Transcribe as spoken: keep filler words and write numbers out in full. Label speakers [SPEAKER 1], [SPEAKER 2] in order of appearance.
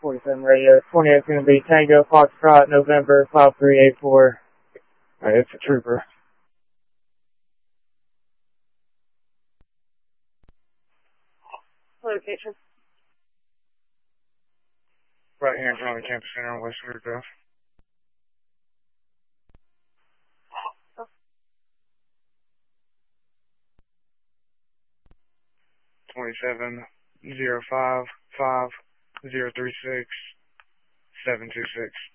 [SPEAKER 1] forty-seven radio. twenty-eight's going to be Tango Foxtrot, November five three eight four. Alright, it's a trooper.
[SPEAKER 2] Location.
[SPEAKER 1] Right here in front of the campus center on West Rivergrove. Twenty-seven zero five five zero three six seven two six.